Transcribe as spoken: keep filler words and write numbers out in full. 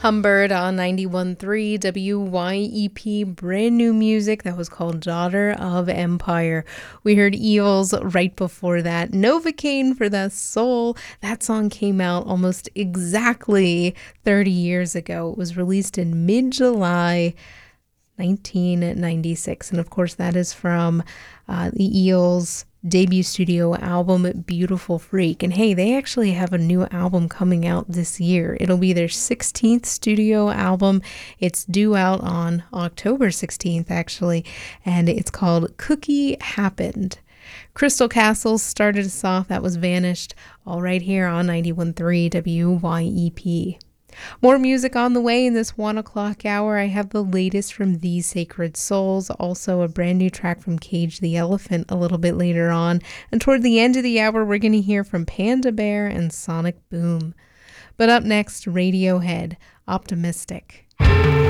Humbird on ninety-one point three W Y E P, brand new music that was called Daughter of Empire. We heard Eels right before that. Novocaine for the Soul. That song came out almost exactly thirty years ago. It was released in mid-July nineteen ninety-six. And of course, that is from uh, the Eels' debut studio album, Beautiful Freak. And hey, they actually have a new album coming out this year. It'll be their sixteenth studio album. It's due out on October sixteenth, actually, and it's called Cookie Happened. Crystal Castles started us off. That was Vanished, all right here on ninety-one point three W Y E P. More music on the way in this one o'clock hour. I have the latest from These Sacred Souls, also a brand new track from Cage the Elephant a little bit later on. And toward the end of the hour, we're going to hear from Panda Bear and Sonic Boom. But up next, Radiohead, Optimistic.